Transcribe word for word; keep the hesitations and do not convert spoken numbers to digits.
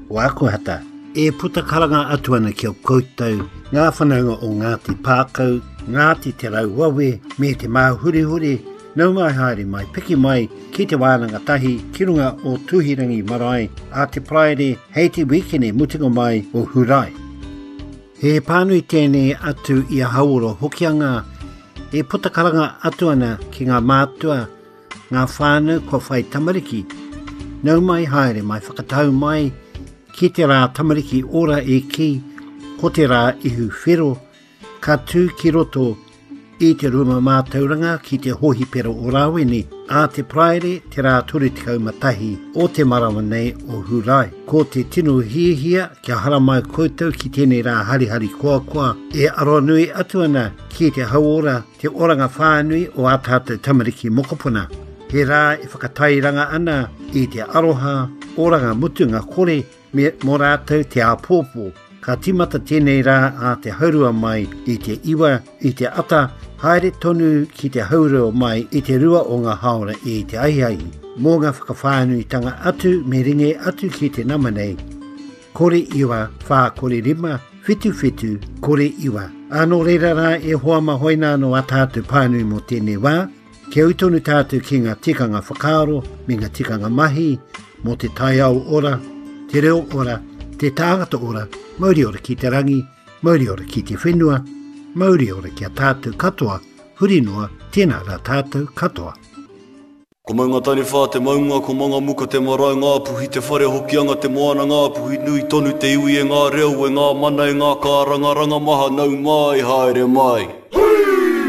o ako hata. E putakaranga atu ana ki o koutou, ngā whanaunga o Ngāti Pākau, Ngāti Te Rauwawe, me te māhurihuri, nau mai haere mai piki mai ki te wānanga tahi ki runga o Tuhirangi Marae a te praere hei te wikene mutinga mai o Hurai. He pānui tēnei atu i a hauoro hokianga, e putakaranga atu ana ki ngā mātua, ngā whānau ko whai tamariki. Nau mai haere mai whakatau mai ki te rā tamariki ora e ki, ko te rā ihu whiro, ka tū ki roto i te ruma mātauranga ki te hohi pero o Rāweni, a te praere te rā turitikau matahi o te marawa nei o Hurai. Ko te tino hiahia kia hara mai koutou ki tēnei rā harihari koa koa, e aroa nui atu ana ki te hauora te oranga whānui o a tātou tamariki mokopuna. He rā e whakatairanga ana i te aroha, oranga mutunga kore me mō rātou te āpōpō. Ka timata tēnei rā a te haurua mai i te iwa, i te ata, haere tonu ki te haurua mai i te rua o ngā haora i te aiai. Mō ngā whakawhānuitanga atu me ringe atu ki te nama nei. Kore iwa, whā kore rima, whitu whitu, kore iwa. Ano reira rā e hoa mahoina no a tātou pānui mo tēnei wā, ke uitonu tātou ki ngā tikanga whakaaro, me ngā tikanga mahi, mo te tai au ora, te reo ora, te tāngata ora, mauri ora ki te rangi, mauri ora ki te whenua, mauri ora ki a tātou katoa, huri noa, tēnā rā tātou katoa. Ko maunga tani whā te maunga, ko manga muka te marae ngā puhi, te whare hokianga te moana ngā puhi, nui tonu te iwi e ngā reo, e ngā mana e ngā kāranga, ranga maha nau mai, haere mai.